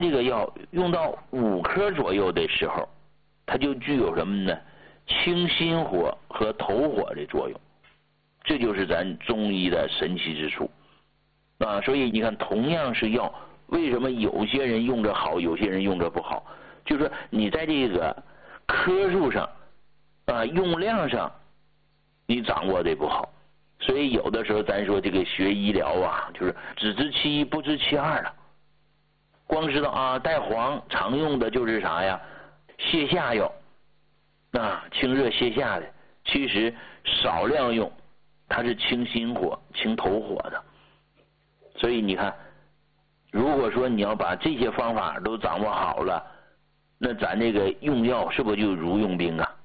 这个药用到5颗左右的时候，它就具有什么呢？清心火和头火的作用。这就是咱中医的神奇之处啊！所以你看，同样是药，为什么有些人用着好，有些人用着不好？就是说你在这个颗数上啊，用量上，你掌握的不好。所以有的时候咱说这个学医疗啊，就是只知其一不知其二了。光知道啊，带黄常用的就是啥呀？泻下药啊，清热泻下的。其实少量用，它是清心火、清头火的。所以你看，如果说你要把这些方法都掌握好了，那咱这个用药是不是就如用兵啊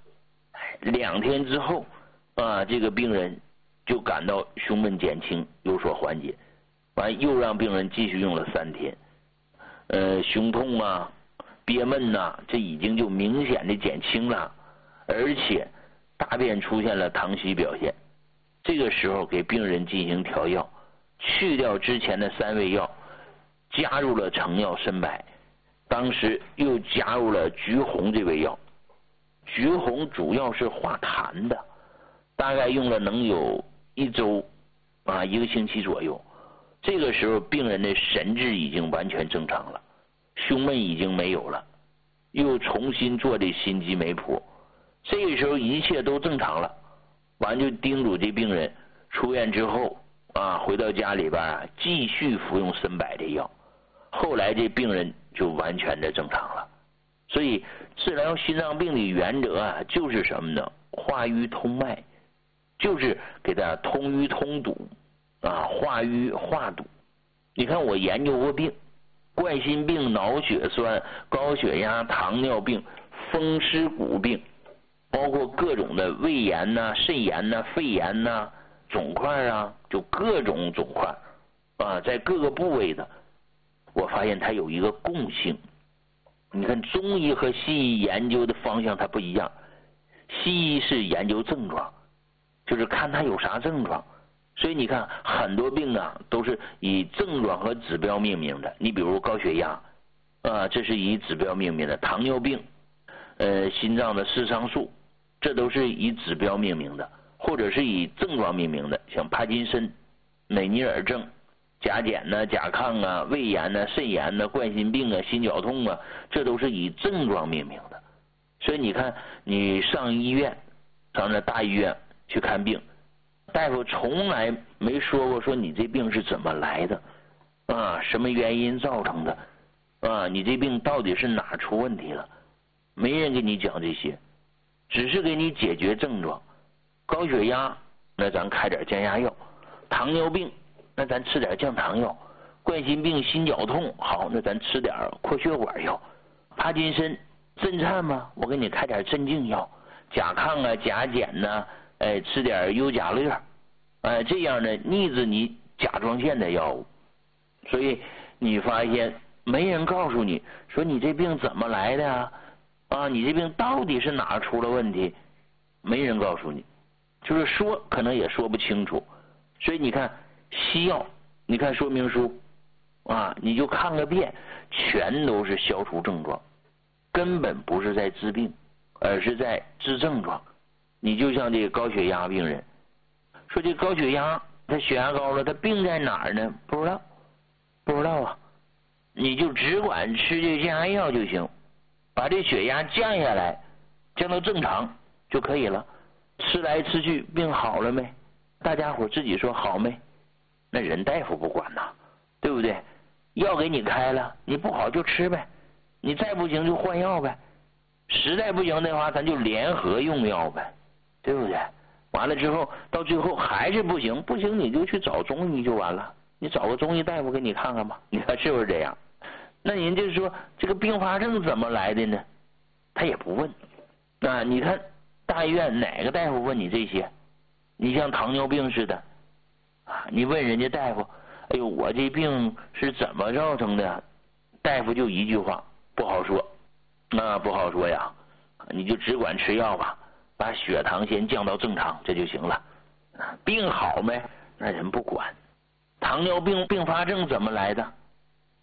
？2天之后啊，这个病人就感到胸闷减轻，有所缓解。完又让病人继续用了3天，胸痛啊、憋闷呐，这已经就明显的减轻了，而且大便出现了溏稀表现。这个时候给病人进行调药，去掉之前的3味药，加入了成药参白，当时又加入了橘红这味药。橘红主要是化痰的，大概用了能有1周啊，1个星期左右。这个时候病人的神志已经完全正常了，胸闷已经没有了，又重新做的心肌酶谱，这个时候一切都正常了。完就叮嘱这病人出院之后啊，回到家里边啊，继续服用参白的药。后来这病人就完全的正常了。所以治疗心脏病的原则啊，就是什么呢？化瘀通脉，就是给它通瘀通堵啊，化瘀化堵。你看我研究过病，冠心病、脑血栓、高血压、糖尿病、风湿骨病，包括各种的胃炎呐、肾炎呐、肺炎呐、肿块啊，就各种肿块啊，在各个部位的，我发现它有一个共性。你看中医和西医研究的方向它不一样，西医是研究症状，就是看它有啥症状。所以你看很多病啊都是以症状和指标命名的。你比如高血压啊，这是以指标命名的；糖尿病、心脏的视常素，这都是以指标命名的，或者是以症状命名的，像帕金森、美尼尔症、甲减呐、甲亢啊、胃炎呐、肾炎呐、冠心病啊、心绞痛啊，这都是以症状命名的。所以你看，你上医院，上那大医院去看病，大夫从来没说过说你这病是怎么来的啊，什么原因造成的啊，你这病到底是哪出问题了，没人给你讲这些，只是给你解决症状。高血压，那咱开点降压药；糖尿病，那咱吃点降糖药；冠心病、心绞痛，好，那咱吃点扩血管药；帕金森、震颤嘛，我给你开点镇静药；甲亢啊、甲减呐，吃点优甲乐，这样呢抑制你甲状腺的药物。所以你发现没人告诉你说你这病怎么来的啊，你这病到底是哪出了问题，没人告诉你，就是说可能也说不清楚。所以你看西药，你看说明书啊，你就看个遍，全都是消除症状，根本不是在治病，而是在治症状。你就像这个高血压病人，说这高血压他血压高了，他病在哪儿呢？不知道啊，你就只管吃这降压药就行，把这血压降下来，降到正常就可以了。吃来吃去病好了没？大家伙自己说好没？那人大夫不管呐，对不对？药给你开了，你不好就吃呗，你再不行就换药呗，实在不行的话咱就联合用药呗，对不对？完了之后到最后还是不行你就去找中医就完了，你找个中医大夫给你看看吧，你看是不是这样？那人就是说这个并发症怎么来的呢？他也不问啊。你看大医院哪个大夫问你这些？你像糖尿病似的啊，你问人家大夫，哎呦我这病是怎么造成的？大夫就一句话，不好说，那不好说呀，你就只管吃药吧，把血糖先降到正常，这就行了。病好没？那人不管。糖尿病并发症怎么来的？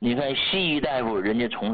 你看西医大夫人家从